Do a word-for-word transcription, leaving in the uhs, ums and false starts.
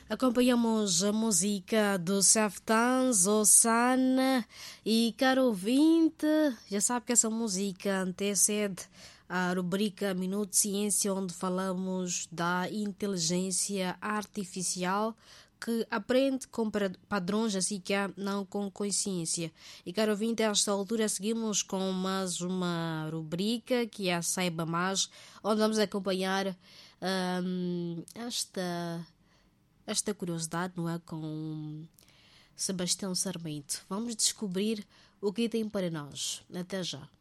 Acompanhamos a música do Saftans, Osana e caro ouvinte, já sabe que essa música antecede a rubrica Minuto de Ciência, onde falamos da inteligência artificial que aprende com padrões, assim que há, não com consciência. E caro ouvinte, a esta altura seguimos com mais uma rubrica que é a Saiba Mais, onde vamos acompanhar hum, esta... esta curiosidade, não é, com Sebastião Sarmento. Vamos descobrir o que tem para nós. Até já.